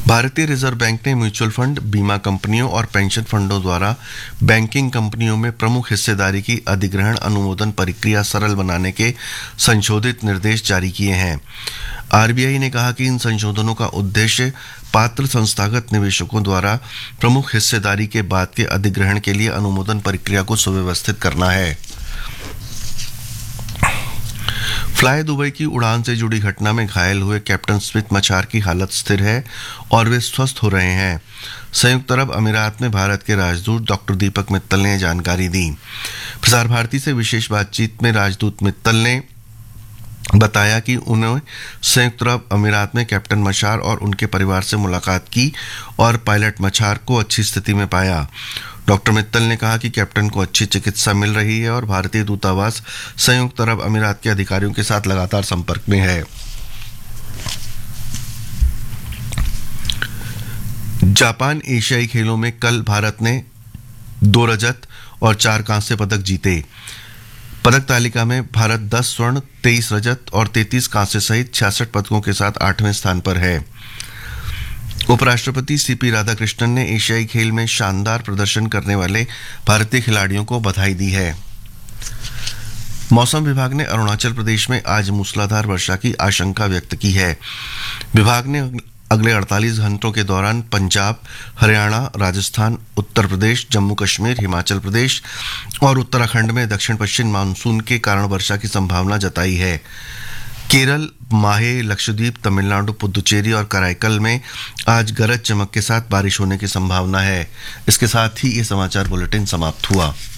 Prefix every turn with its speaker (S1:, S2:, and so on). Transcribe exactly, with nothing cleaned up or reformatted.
S1: भारतीय reserve bank ने mutual fund, बीमा कंपनियों और पेंशन फंडों द्वारा बैंकिंग कंपनियों में प्रमुख हिस्सेदारी की अधिग्रहण अनुमोदन प्रक्रिया सरल बनाने के संशोधित निर्देश जारी किए हैं। आरबीआई ने कहा कि इन संशोधनों का उद्देश्य पात्र संस्थागत निवेशकों द्वारा प्रमुख हिस्सेदारी के बाद के अधिग्रहण के लिए अनुमोदन प्रक्रिया को सुव्यवस्थित करना है। फ्लाई दुबई की उड़ान से जुड़ी घटना में घायल हुए कैप्टन स्मिथ मछार की हालत स्थिर है और वे स्वस्थ हो रहे हैं। संयुक्त अरब अमीरात में भारत के राजदूत डॉक्टर दीपक मित्तल ने जानकारी दी। प्रसार भारती से विशेष बातचीत में राजदूत मित्तल ने बताया कि उन्होंने संयुक्त अरब अमीरात में कैप्टन मछार और उनके परिवार से मुलाकात की और पायलट मछार को अच्छी स्थिति में पाया। डॉक्टर मित्तल ने कहा कि कैप्टन को अच्छी चिकित्सा मिल रही है और भारतीय दूतावास संयुक्त अरब अमीरात के अधिकारियों के साथ लगातार संपर्क में है। जापान एशियाई खेलों में कल भारत ने दो रजत और चार कांस्य पदक जीते। पदक तालिका में भारत दस स्वर्ण, तेईस रजत और तैंतीस कांस्य सहित छियासठ पदकों के साथ आठवें स्थान पर है। उपराष्ट्रपति सीपी राधाकृष्णन ने एशियाई खेल में शानदार प्रदर्शन करने वाले भारतीय खिलाड़ियों को बधाई दी है। मौसम विभाग ने अरुणाचल प्रदेश में आज मूसलाधार वर्षा की आशंका व्यक्त की है। विभाग ने अगले अड़तालीस घंटों के दौरान पंजाब, हरियाणा, राजस्थान, उत्तर प्रदेश, जम्मू कश्मीर, हिमाचल प्रदेश और उत्तराखंड में दक्षिण पश्चिम मानसून के कारण वर्षा की संभावना जताई है। केरल, माहे, लक्षद्वीप, तमिलनाडु, पुदुचेरी और कराईकल में आज गरज चमक के साथ बारिश होने की संभावना है। इसके साथ ही ये समाचार बुलेटिन समाप्त हुआ।